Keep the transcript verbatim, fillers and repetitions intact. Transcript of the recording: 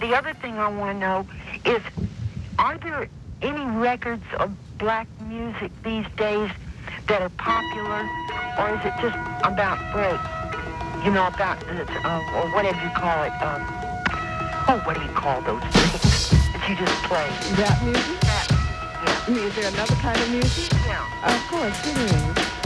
the other thing I want to know is, are there any records of black music these days that are popular, or is it just about break? You know, about, uh, or whatever you call it. Um, oh, what do you call those things that you just play? Rap music? Rap music, yeah. I mean, is there another kind of music? Yeah. Of course, it is.